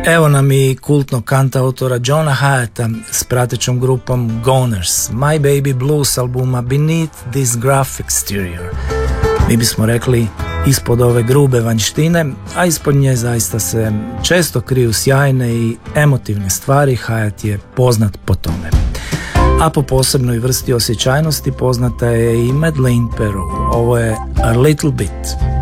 Evo nam i kultnog kantautora Johna Hiatta s pratećom grupom Goners, My Baby Blue s albuma Beneath This Gruff Exterior. Mi bismo rekli ispod ove grube vanjštine, a ispod nje zaista se često kriju sjajne i emotivne stvari. Hiatt je poznat po tome. A po posebnoj vrsti osjećajnosti poznata je i Madeleine Peru. Ovo je A Little Bit.